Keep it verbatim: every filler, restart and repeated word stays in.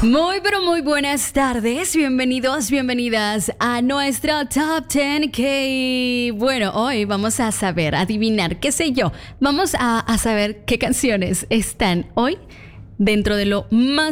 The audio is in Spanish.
Muy, pero muy buenas tardes. Bienvenidos, bienvenidas a nuestro Top diez K. Bueno, hoy vamos a saber, adivinar, qué sé yo. Vamos a, a saber qué canciones están hoy dentro de lo más